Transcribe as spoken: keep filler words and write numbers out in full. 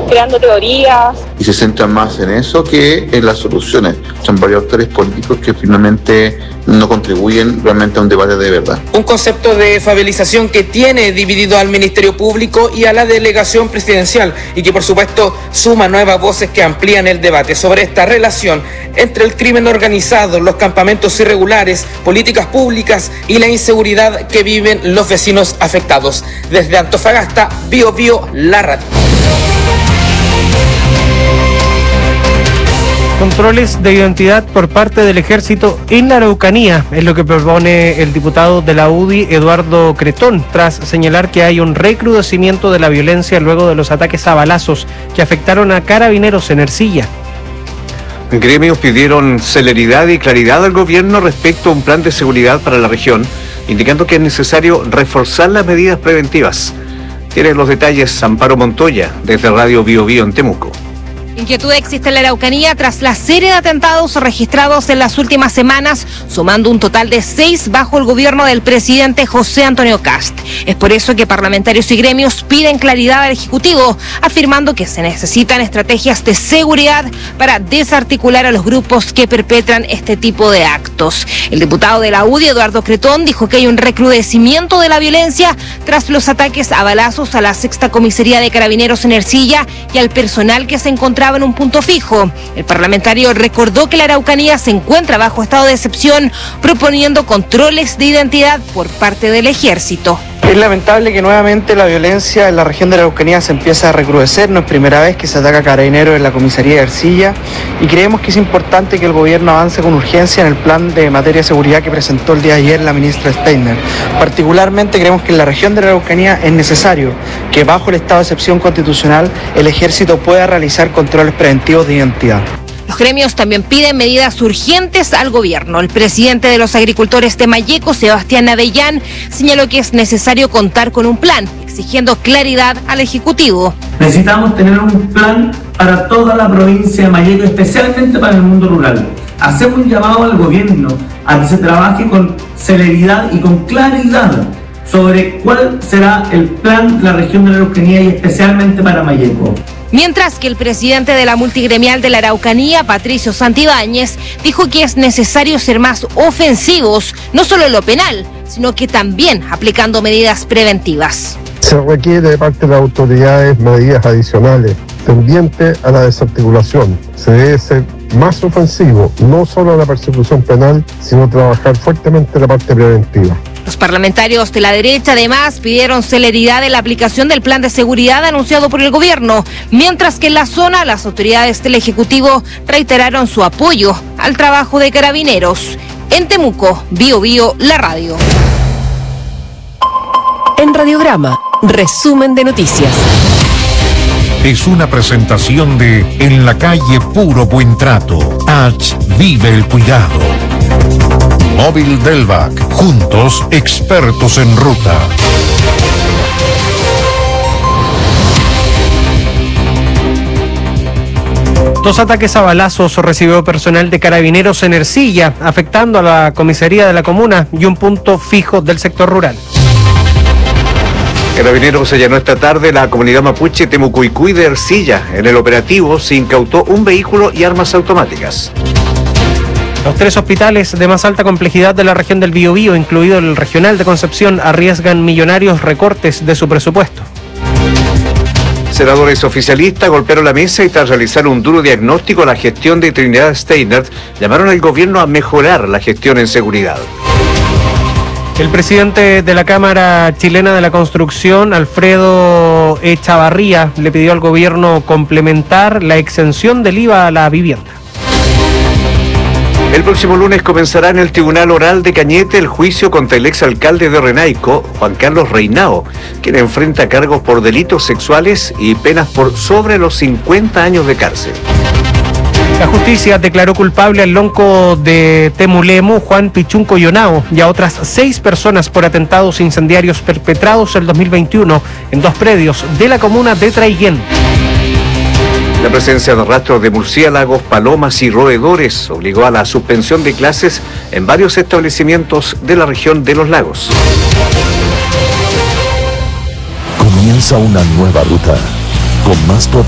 creando teorías. Y se centran más en eso que en las soluciones. Son varios actores políticos que finalmente no contribuyen realmente a un debate de verdad. Un concepto de favelización que tiene dividido al Ministerio Público y a la delegación presidencial y que por supuesto suma nuevas voces que amplían el debate sobre esta relación entre el crimen organizado, los campamentos irregulares, políticas públicas y la inseguridad que viven los vecinos afectados. Desde Antofagasta, Bio Bio, la radio. Controles de identidad por parte del Ejército en la Araucanía, es lo que propone el diputado de la U D I, Eduardo Cretón, tras señalar que hay un recrudecimiento de la violencia luego de los ataques a balazos que afectaron a carabineros en Ercilla. Gremios pidieron celeridad y claridad al gobierno respecto a un plan de seguridad para la región, indicando que es necesario reforzar las medidas preventivas. Tiene los detalles Amparo Montoya, desde Radio Bio Bio en Temuco. Inquietud existe en la Araucanía tras la serie de atentados registrados en las últimas semanas, sumando un total de seis bajo el gobierno del presidente José Antonio Kast. Es por eso que parlamentarios y gremios piden claridad al Ejecutivo, afirmando que se necesitan estrategias de seguridad para desarticular a los grupos que perpetran este tipo de actos. El diputado de la U D I, Eduardo Cretón, dijo que hay un recrudecimiento de la violencia tras los ataques a balazos a la sexta comisaría de Carabineros en Ercilla y al personal que se encontraba en un punto fijo. El parlamentario recordó que la Araucanía se encuentra bajo estado de excepción, proponiendo controles de identidad por parte del Ejército. Es lamentable que nuevamente la violencia en la región de la Araucanía se empiece a recrudecer. No es primera vez que se ataca a carabineros en la comisaría de Ercilla y creemos que es importante que el gobierno avance con urgencia en el plan de materia de seguridad que presentó el día de ayer la ministra Steiner. Particularmente creemos que en la región de la Araucanía es necesario que bajo el estado de excepción constitucional el Ejército pueda realizar controles preventivos de identidad. Los gremios también piden medidas urgentes al gobierno. El presidente de los agricultores de Malleco, Sebastián Avellán, señaló que es necesario contar con un plan, exigiendo claridad al Ejecutivo. Necesitamos tener un plan para toda la provincia de Malleco, especialmente para el mundo rural. Hacemos un llamado al gobierno a que se trabaje con celeridad y con claridad sobre cuál será el plan de la región de la Araucanía y especialmente para Malleco. Mientras que el presidente de la multigremial de la Araucanía, Patricio Santibáñez, dijo que es necesario ser más ofensivos, no solo en lo penal, sino que también aplicando medidas preventivas. Se requiere de parte de las autoridades medidas adicionales tendientes a la desarticulación. Se debe ser más ofensivo, no solo en la persecución penal, sino trabajar fuertemente en la parte preventiva. Los parlamentarios de la derecha además pidieron celeridad en la aplicación del plan de seguridad anunciado por el gobierno, mientras que en la zona las autoridades del Ejecutivo reiteraron su apoyo al trabajo de carabineros. En Temuco, Bio Bio, la radio. En Radiograma, resumen de noticias. Es una presentación de En la calle Puro Buen Trato. H. Vive el cuidado. Móvil Delvac. Juntos, expertos en ruta. Dos ataques a balazos recibió personal de Carabineros en Ercilla, afectando a la comisaría de la comuna y un punto fijo del sector rural. Carabineros allanó esta tarde la comunidad mapuche Temucuicui de Ercilla. En el operativo se incautó un vehículo y armas automáticas. Los tres hospitales de más alta complejidad de la región del Biobío, incluido el regional de Concepción, arriesgan millonarios recortes de su presupuesto. Senadores oficialistas golpearon la mesa y tras realizar un duro diagnóstico a la gestión de Trinidad Steiner, llamaron al gobierno a mejorar la gestión en seguridad. El presidente de la Cámara Chilena de la Construcción, Alfredo Echavarría, le pidió al gobierno complementar la exención del I V A a la vivienda. El próximo lunes comenzará en el Tribunal Oral de Cañete el juicio contra el exalcalde de Renaico, Juan Carlos Reinao, quien enfrenta cargos por delitos sexuales y penas por sobre los cincuenta años de cárcel. La justicia declaró culpable al lonco de Temulemu, Juan Pichunco Yonao, y a otras seis personas por atentados incendiarios perpetrados el dos mil veintiuno en dos predios de la comuna de Traiguén. La presencia de rastros de murciélagos, palomas y roedores obligó a la suspensión de clases en varios establecimientos de la región de los lagos. Comienza una nueva ruta con más